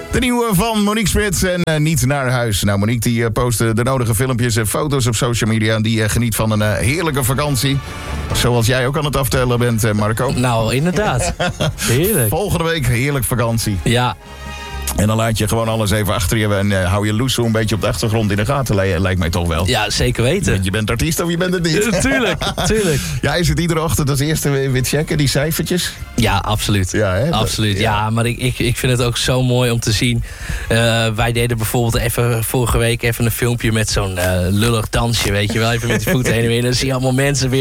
De nieuwe van Monique Smit en Niet naar huis. Nou, Monique die postte de nodige filmpjes en foto's op social media. En die geniet van een heerlijke vakantie. Zoals jij ook aan het aftellen bent, Marco. Nou, inderdaad. Heerlijk. Volgende week heerlijk vakantie. Ja. En dan laat je gewoon alles even achter je en hou je Loes zo een beetje op de achtergrond in de gaten. Lijkt mij toch wel. Ja, zeker weten. Want je bent artiest of je bent het niet. Tuurlijk. Ja, is het iedere ochtend als eerste weer checken, die cijfertjes? Ja, absoluut. Ja, hè? Absoluut. Ja, maar ik vind het ook zo mooi om te zien. Wij deden bijvoorbeeld vorige week even een filmpje met zo'n lullig dansje, weet je wel. Even met die voeten heen en weer. Dan zie je allemaal mensen weer